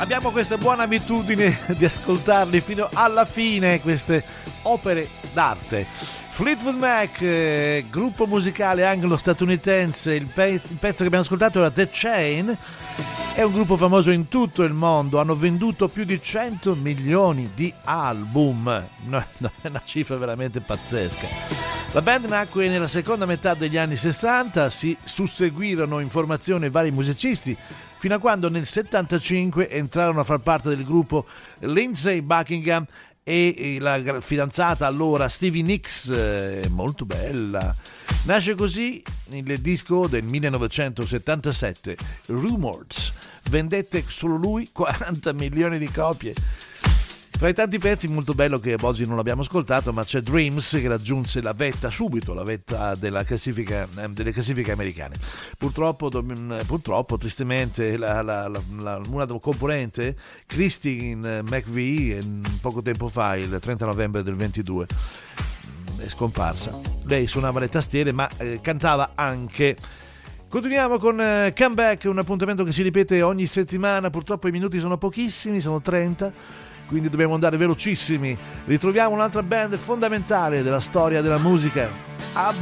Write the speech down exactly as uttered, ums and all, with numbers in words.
abbiamo questa buona abitudine di ascoltarli fino alla fine, queste opere d'arte. Fleetwood Mac, eh, gruppo musicale anglo-statunitense, il, pe- il pezzo che abbiamo ascoltato era The Chain, è un gruppo famoso in tutto il mondo, hanno venduto più di cento milioni di album, no, no, è una cifra veramente pazzesca. La band nacque nella seconda metà degli anni sessanta, si susseguirono in formazione vari musicisti, fino a quando nel settantacinque entrarono a far parte del gruppo Lindsey Buckingham e la fidanzata allora Stevie Nicks, eh, molto bella. Nasce così il disco del millenovecentosettantasette, Rumors, vendette solo lui quaranta milioni di copie. Fra i tanti pezzi, molto bello che oggi non l'abbiamo ascoltato, ma c'è Dreams che raggiunse la vetta subito, la vetta della classifica, delle classifiche americane. Purtroppo, purtroppo tristemente, la, la, la, la, una componente, Christine McVie, poco tempo fa, il trenta novembre del ventidue, è scomparsa. Lei suonava le tastiere, ma eh, cantava anche. Continuiamo con uh, Comeback, un appuntamento che si ripete ogni settimana. Purtroppo i minuti sono pochissimi, sono trenta, quindi dobbiamo andare velocissimi. Ritroviamo un'altra band fondamentale della storia della musica, ABBA.